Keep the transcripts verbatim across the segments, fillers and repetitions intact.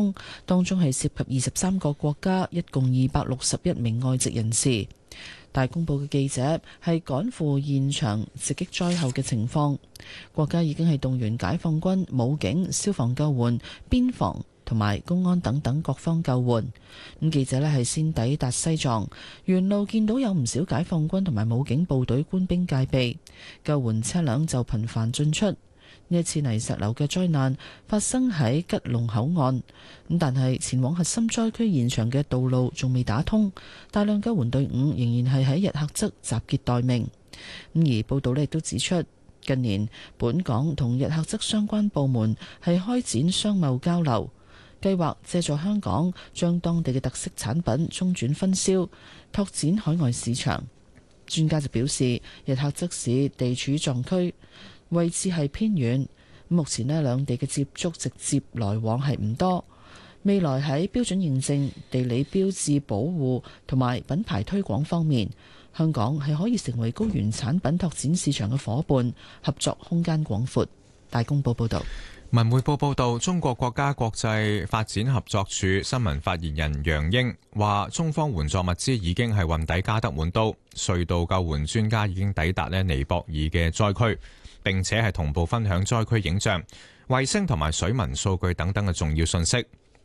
宗，當中係涉及二十三個國家，一共二百六十一名外籍人士。大公報嘅記者係趕赴現場直擊災後嘅情況，國家已經係動員解放軍、武警、消防救援、邊防同埋公安等等各方救援。咁記者呢係先抵達西藏，沿路見到有唔少解放軍同埋武警部隊官兵戒備，救援車輛就頻繁進出。呢一次泥石流嘅災難發生喺吉隆口岸，咁但係前往核心災區現場嘅道路仲未打通，大量救援隊伍仍然係喺日喀則集結待命。咁而報道呢亦都指出，近年本港同日喀則相關部門係開展商貿交流，計劃借助香港將當地嘅特色產品中轉分銷，拓展海外市場。專家就表示，日喀則市地處藏區，位置係偏遠，目前呢兩地嘅接觸直接來往係唔多。未來喺標準認證、地理標誌保護同埋品牌推廣方面，香港係可以成為高原產品拓展市場嘅伙伴，合作空間廣闊。大公報報道。 文匯報報道，中國國家國際發展合作署新聞發言人楊英話，中方援助物資已經係運抵加德滿都，隧道救援專家已經抵達呢尼泊爾嘅災區，並且係同步分享災區影像、衛星同埋水文數據等等嘅重要信息。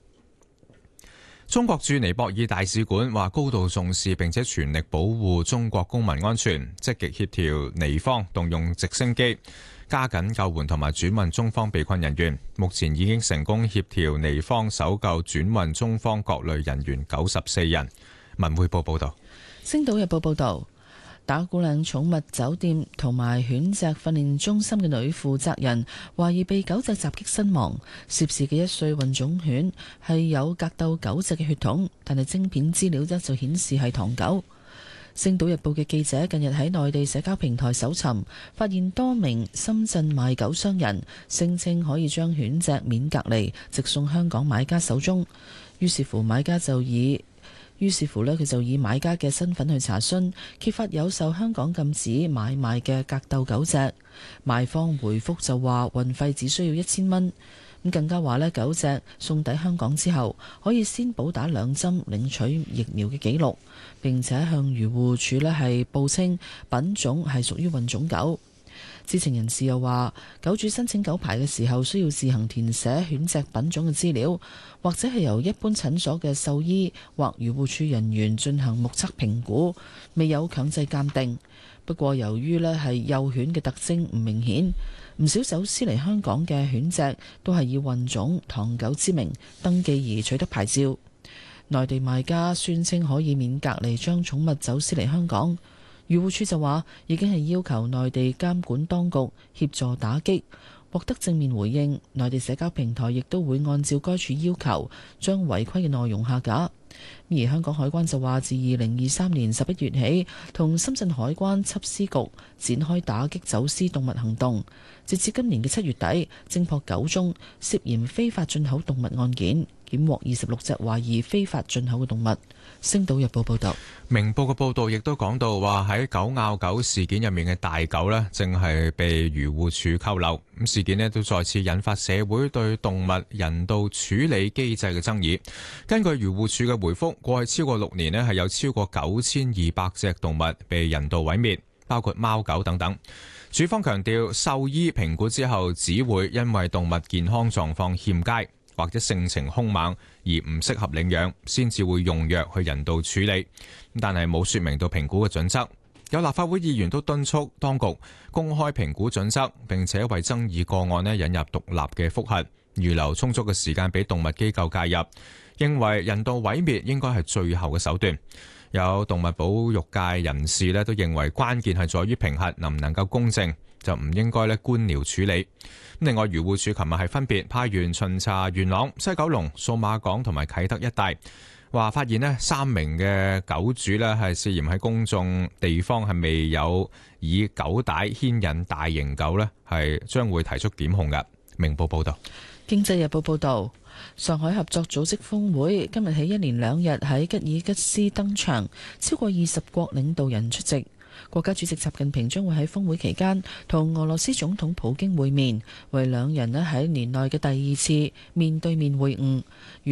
中國駐尼泊爾大使館話高度重視並且全力保護中國公民安全，積極協調尼方動用直升機加緊救援同埋轉運中方被困人員，目前已經成功協調尼方搜救轉運中方各類人員九十四人。文匯報報道。 星島日報報道，打鼓嶺寵物酒店同埋犬隻訓練中心嘅女負責人懷疑被狗隻襲擊身亡，涉事嘅一歲混種犬係有格鬥狗隻嘅血統，但係晶片資料呢就顯示係唐狗。星島日報嘅記者近日喺內地社交平台搜尋，發現多名深圳賣狗商人聲稱可以將犬隻免隔離直送香港買家手中，於是乎買家就以於是乎呢佢就以買家嘅身份去查詢，揭發有受香港禁止買賣嘅格鬥狗隻，賣方回覆就話運費只需要一千蚊。咁更加話呢，狗隻送抵香港之後，可以先補打兩針領取疫苗嘅記錄，並且向漁護署呢係報稱品種係屬於混種狗。知情人士又話，狗主申請狗牌嘅時候需要自行填寫犬隻品種嘅資料，或者係由一般診所嘅獸醫或漁護署人員進行目測評估，未有強制鑑定。不過由於呢係幼犬嘅特徵唔明顯，唔少走私嚟香港嘅犬隻都係以混種唐狗之名登記而取得牌照。內地賣家宣稱可以免隔離將寵物走私嚟香港，漁護署就話已經係要求內地監管當局協助打擊，獲得正面回應。內地社交平台亦都會按照該處要求將違規嘅內容下架。而香港海關就話，自二零二三年十一月起，同深圳海關緝私局展開打擊走私動物行動，截至今年嘅七月底，偵破九宗涉嫌非法進口動物案件，檢獲二十六隻懷疑非法進口嘅動物。星島日報報道。 明報嘅報道亦都講到話，喺狗咬狗事件入面嘅大狗呢，正係被漁護署扣留。咁事件呢都再次引發社會對動物人道處理機制嘅爭議。根據漁護署嘅回覆，過去超過六年呢係有超過九千二百隻動物被人道毀滅，包括貓狗等等。署方強調，獸醫評估之後只會因為動物健康狀況欠佳或者性情兇猛而唔適合領養，先至會用藥去人道處理。但係冇說明到評估嘅準則。有立法會議員都敦促當局公開評估準則，並且為爭議個案呢引入獨立嘅覆核，預留充足嘅時間俾動物機構介入。認為人道毀滅應該係最後嘅手段。有動物保育界人士呢都認為關鍵係在於評核能唔能夠公正，就唔應該咧官僚處理。另外，漁護署琴日係分別派員巡查元朗、西九龍、數碼港同埋啟德一帶，話發現呢三名嘅狗主呢係涉嫌喺公眾地方係未有以狗帶牽引大型狗呢，係將會提出檢控嘅。明報報道。 經濟日報報道，上海合作組織峰會今日起一連兩日喺吉爾吉斯登場，超過二十國領導人出席。國家主席習近平將會喺峰會期間同俄羅斯總統普京會面，為兩人咧喺年內嘅第二次面對面會晤。